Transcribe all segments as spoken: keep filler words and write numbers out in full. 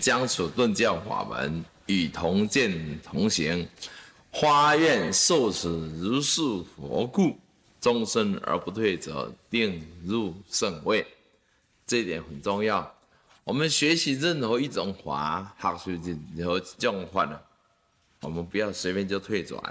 将此顿教法门与同见同行，发愿受持如是佛故，终身而不退者，定入圣位。这一点很重要。我们学习任何一种法，学习任何一种法呢，我们不要随便就退转。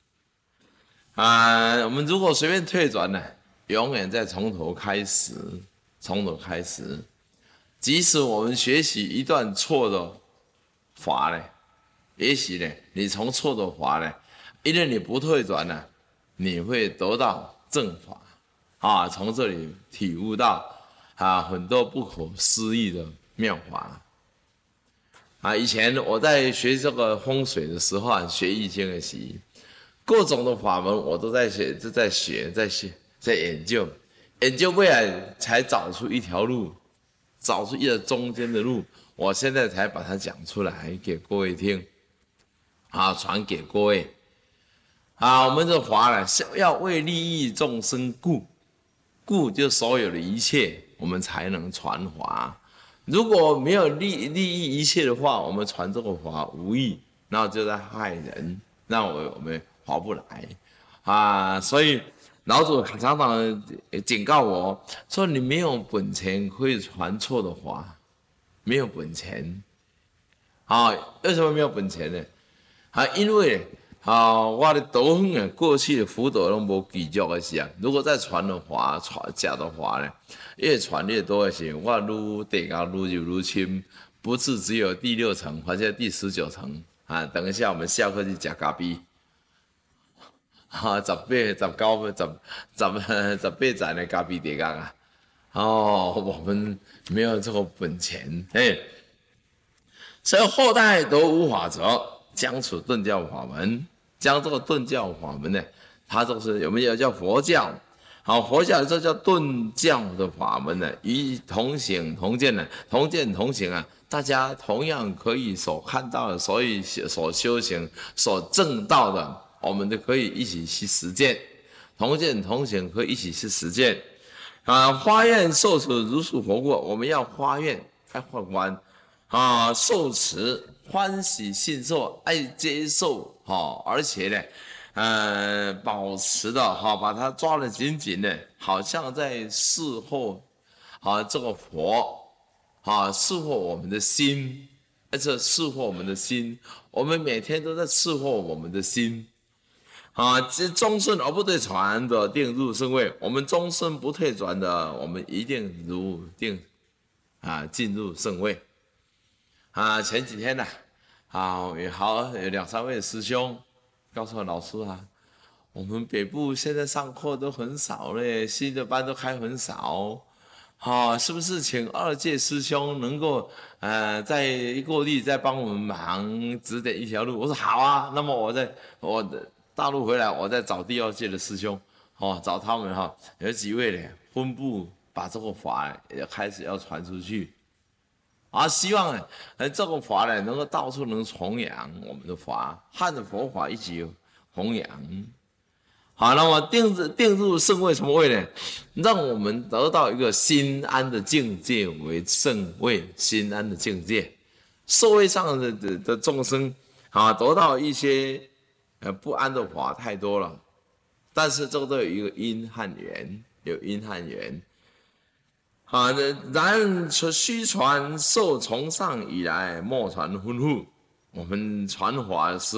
啊，我们如果随便退转呢，永远再从头开始，从头开始。即使我们学习一段错的法呢，也许呢，你从错的法呢，因为你不退转呢，你会得到正法啊，从这里体悟到啊很多不可思议的妙法啊。以前我在学这个风水的时候啊，学易经的时，各种的法门我都在学，都在学，在学，在研究，研究未来才找出一条路。找出一个中间的路，我现在才把它讲出来给各位听，啊，传给各位。啊，我们这法呢是要为利益众生故，故就所有的一切，我们才能传法。如果没有利利益一切的话，我们传这个法无益，那就在害人，那我我们划不来啊，所以。老祖常常警告我说：“你没有本钱可以传错的话，没有本钱啊？为什么没有本钱呢？啊，因为啊，我的道行啊，过去的福德都无记录的时候，如果再传的话，传假的话呢，越传越多的时候，我愈地高愈入愈深，不是只有第六层，或者第十九层啊。等一下我们下课去吃咖啡。”啊，十八、十九、十、十、十八载的咖啡地缸啊！哦，我们没有这个本钱，哎，所以后代都无法则将此顿教法门，将这个顿教法门呢，它就是有没有叫佛教？好，佛教这叫顿教的法门呢，与同行同见呢，同见同行啊，大家同样可以所看到的，所以所修行、所证到的。我们都可以一起去实践，同见同行，可以一起去实践啊！发愿受持如是佛故，我们要发愿，爱发愿啊，受持欢喜信受，爱接受哈，而且呢，呃，保持的哈，把它抓得紧紧的，好像在侍候啊这个佛啊，侍候我们的心，而且侍候我们的心，我们每天都在侍候我们的心。啊，这终身而不退转的，定入圣位。我们终身不退转的，我们一定如定啊，进入圣位。啊，前几天呢、啊，啊，有好有两三位师兄告诉我老师啊，我们北部现在上课都很少嘞，新的班都开很少。好、啊，是不是请二届师兄能够呃在过地再帮我们忙指点一条路？我说好啊，那么我在我的。大陆回来，我再找第二届的师兄，哦，找他们哈、哦，有几位呢，分部把这个法也开始要传出去，啊，希望呢，呃，这个法呢能够到处能弘扬我们的法，汉的佛法一起弘扬。好，那么定入定入圣位什么位呢？让我们得到一个心安的境界为圣位，心安的境界，社会上的的的众生啊，得到一些。呃，不安的法太多了，但是这个都有一个因和缘，有因和缘。啊，然须传受从上以来，莫传吩咐。我们传法的时候。